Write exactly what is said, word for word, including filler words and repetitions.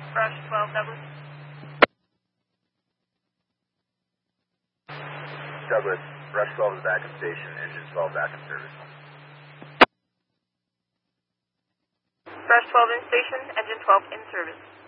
Brush twelve, Douglas. Douglas, Brush twelve is back in station, engine twelve back in service. Brush twelve in station, engine twelve in service.